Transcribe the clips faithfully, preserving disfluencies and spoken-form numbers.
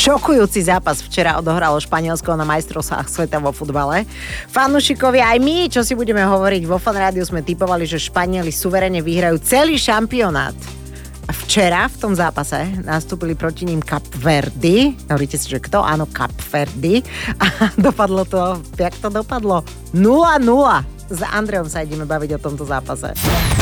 Šokujúci zápas včera odohralo Španielsko na majstrovstvách sveta vo futbale. Fanúšikovia, aj my, čo si budeme hovoriť, vo Fan Rádiu sme tipovali, že Španieli suverene vyhrajú celý šampionát. A včera v tom zápase nastúpili proti ním Kap Verdy. Hovoríte si, že kto? Áno, Kap Verdy. A dopadlo to, jak to dopadlo? nula nula. S Andreom sa ideme baviť o tomto zápase.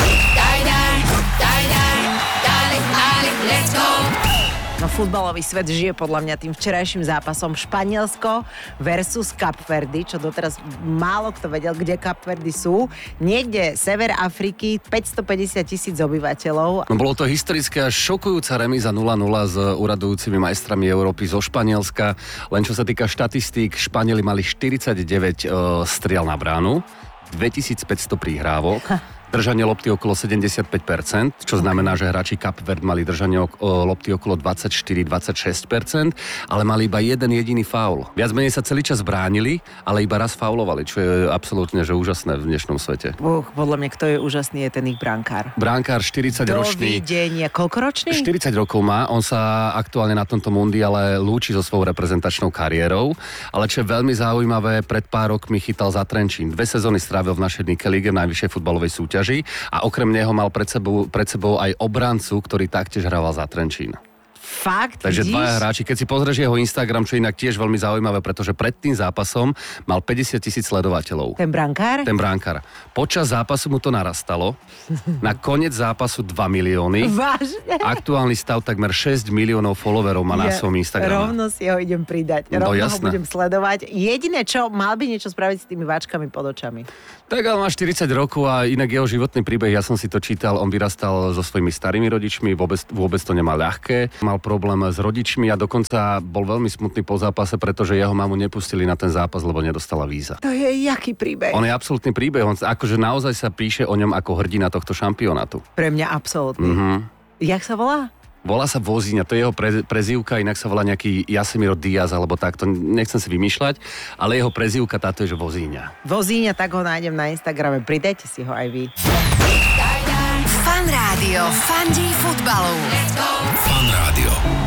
No, futbalový svet žije podľa mňa tým včerajším zápasom Španielsko versus Kap Verdy, čo doteraz málo kto vedel, kde Kap Verdy sú. Niekde sever Afriky, päťstopäťdesiat tisíc obyvateľov. No, bolo to historická šokujúca remíza nula nula s uradujúcimi majstrami Európy zo Španielska. Len čo sa týka štatistík, Španieli mali štyridsaťdeväť uh, striel na bránu, dvetisícpäťsto prihrávok. Držanie lopty okolo sedemdesiatpäť percent, čo znamená, že hráči Kap Verd mali držanie lopty okolo dvadsaťštyri až dvadsaťšesť percent, ale mali iba jeden jediný faul. Viac menej sa celý čas bránili, ale iba raz faulovali, čo je absolútne že úžasné v dnešnom svete. Uh, podľa mňa, kto je úžasný, je ten ich brankár. Brankár štyridsaťročný. Dovidenia. Koľkoročný? štyridsať rokov má. On sa aktuálne na tomto mundiale lúči so svojou reprezentačnou kariérou, ale čo je veľmi zaujímavé, pred pár rokmi chytal za Trenčín. Dve sezóny strávil v našej Nike Lige, v najvyššej futbalovej súťaži. A okrem neho mal pred sebou, pred sebou aj obrancu, ktorý taktiež hrával za Trenčín. Fakt, Takže vidíš? dvaja hráči. Keď si pozrieš jeho Instagram, čo inak tiež veľmi zaujímavé, pretože pred tým zápasom mal päťdesiat tisíc sledovateľov. Ten brankár? Ten brankár. Počas zápasu mu to narastalo. Na koniec zápasu dva milióny. Vážne? Aktuálny stav takmer šesť miliónov followerov má na Ja svojom Instagrame. Rovno si ho idem pridať. No, Rovno jasné. ho budem sledovať. Jediné čo, mal by niečo spraviť s tými váčkami pod očami. Tak ale má štyridsať rokov a inak jeho životný príbeh, ja som si to čítal, on vyrastal so svojimi starými rodičmi, vôbec, vôbec to nemal ľahké. Mal problém s rodičmi a dokonca bol veľmi smutný po zápase, pretože jeho mamu nepustili na ten zápas, lebo nedostala víza. To je jaký príbeh? On je absolútny príbeh, on akože naozaj sa píše o ňom ako hrdina tohto šampionátu. Pre mňa absolútny. Mhm. Jak sa volá? Volá sa Vozíňa, to je jeho pre, prezývka, inak sa volá nejaký Jasemiro Diaz, alebo tak, to nechcem si vymýšľať, ale jeho prezývka táto je, že Vozíňa. Vozíňa, tak ho nájdem na Instagrame, pridajte si ho aj vy. Fan Rádio, fandí futbalu. Fan Rádio.